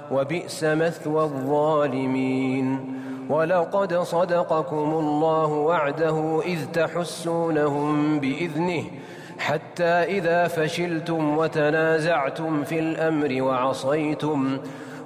وبئس مثوى الظالمين. ولقد صدقكم الله وعده إذ تحسونهم بإذنه حتى إذا فشلتم وتنازعتم في الأمر